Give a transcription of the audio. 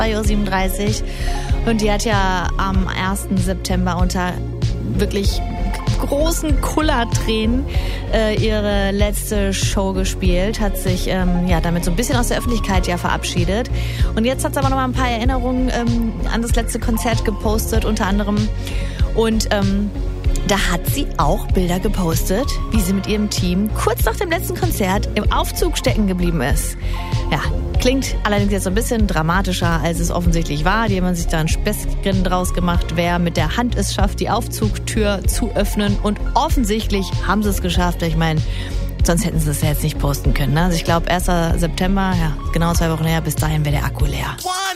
2:37 Uhr. Und die hat ja am 1. September unter wirklich großen Kullertränen ihre letzte Show gespielt, hat sich damit so ein bisschen aus der Öffentlichkeit verabschiedet. Und jetzt hat sie aber noch mal ein paar Erinnerungen an das letzte Konzert gepostet, unter anderem. Und da hat sie auch Bilder gepostet, wie sie mit ihrem Team kurz nach dem letzten Konzert im Aufzug stecken geblieben ist. Ja, klingt allerdings jetzt so ein bisschen dramatischer, als es offensichtlich war. Die haben sich da ein Späßchen draus gemacht, wer mit der Hand es schafft, die Aufzugtür zu öffnen. Und offensichtlich haben sie es geschafft. Ich meine, sonst hätten sie es ja jetzt nicht posten können. Ne? Also ich glaube, 1. September, genau 2 Wochen her, bis dahin wäre der Akku leer.